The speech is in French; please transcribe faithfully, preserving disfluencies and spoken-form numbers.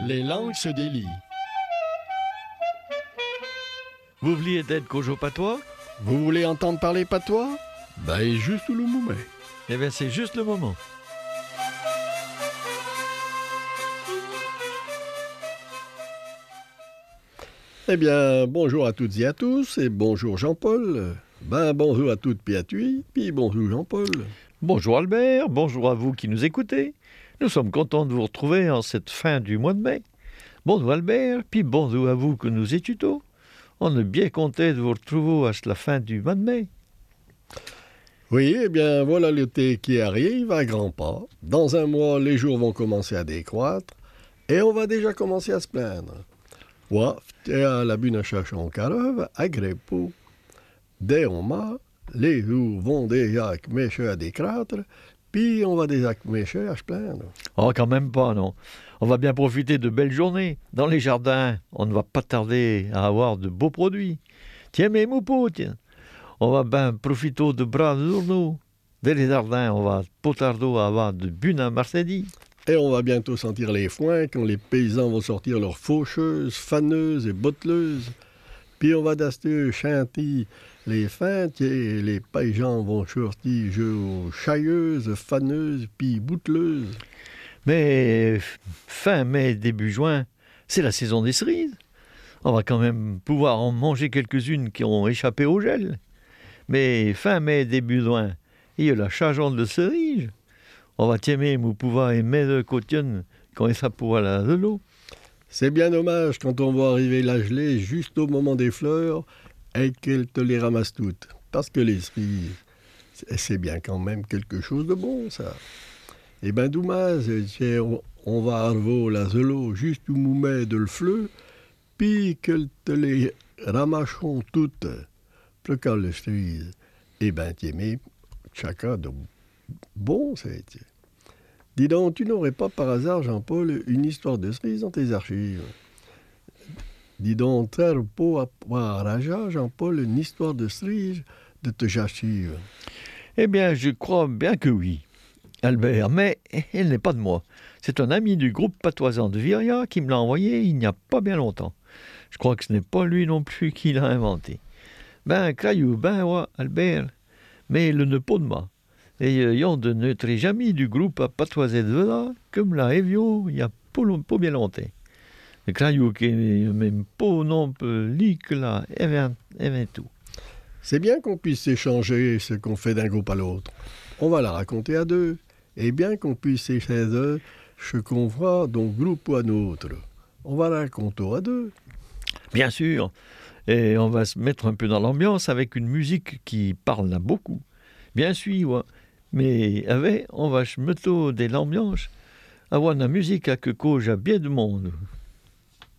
Les langues se délient. Vous vouliez d'être Kojo Patois? Vous voulez entendre parler patois? Ben, juste le moment. Eh bien, c'est juste le moment. Eh bien, bonjour à toutes et à tous, et bonjour Jean-Paul. Ben, bonjour à toutes et à tous, puis bonjour Jean-Paul. Bonjour Albert, bonjour à vous qui nous écoutez. Nous sommes contents de vous retrouver en cette fin du mois de mai. Bonjour Albert, puis bonjour à vous que nous étudions. On est bien content de vous retrouver à la fin du mois de mai. Oui, eh bien, voilà l'été qui arrive à grands pas. Dans un mois, les jours vont commencer à décroître, et on va déjà commencer à se plaindre. Ouais, à la bune chercher en carove, à Grépou. Dès on m'a, les jours vont déjà commencer à décroître, puis on va déjà commencer à se plaindre. Oh, quand même pas, non. On va bien profiter de belles journées. Dans les jardins, on ne va pas tarder à avoir de beaux produits. Tiens, mes moupons, tiens. On va bien profiter de bras de journaux. Dans les jardins, on va pas tarder à avoir de bunes à Marcedi. Et on va bientôt sentir les foins quand les paysans vont sortir leurs faucheuses, faneuses et botteleuses. Puis on va d'acheter chanter les feintes et les paysans vont sortir aux chailleuses, faneuses puis bouteleuses. Mais fin mai, début juin, c'est la saison des cerises. On va quand même pouvoir en manger quelques-unes qui ont échappé au gel. Mais fin mai, début juin, il y a la chargeante de cerises. On va t'aimer, ou pouvoir aimer de cotonne quand ça pourra la de l'eau. C'est bien dommage quand on va arriver la gelée juste au moment des fleurs et qu'elle te les ramasse toutes. Parce que les cerises, c'est bien quand même quelque chose de bon, ça. Eh bien, dommage, on, on va arriver la de l'eau juste au moment de le fleu, puis qu'elle te les ramasseront toutes. Plus qu'à les cerises. Eh bien, t'aimer, chacun de bon, c'est. Dis donc, tu n'aurais pas par hasard, Jean-Paul, une histoire de cerise dans tes archives? Dis donc, très beau à raja, Jean-Paul, une histoire de cerise de tes archives. Eh bien, je crois bien que oui, Albert, mais elle n'est pas de moi. C'est un ami du groupe patoisant de Viria qui me l'a envoyé il n'y a pas bien longtemps. Je crois que ce n'est pas lui non plus qui l'a inventé. Ben, crayou, ben, ouais, Albert, mais le ne pas de moi. Et ayant de notre ami du groupe à patoiser de là, comme la Evio, il y a pas, pas bien longtemps. Le crayou qui est même pas non peu lit que là, et bien, et bien tout. C'est bien qu'on puisse échanger ce qu'on fait d'un groupe à l'autre. On va la raconter à deux. Et bien qu'on puisse échanger ce qu'on voit d'un groupe ou à l'autre. On va la raconter à deux. Bien sûr. Et on va se mettre un peu dans l'ambiance avec une musique qui parle là beaucoup. Bien sûr, ouais. Mais avec, on va se mettre dans l'ambiance, avoir la musique à que cause à bien de monde.